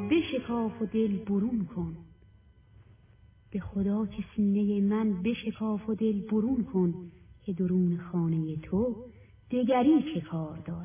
بشکاف و دل برون کن. به خدا که سینه من بشکاف و دل برون کن، که درون خانه تو دگری چه کار دارد.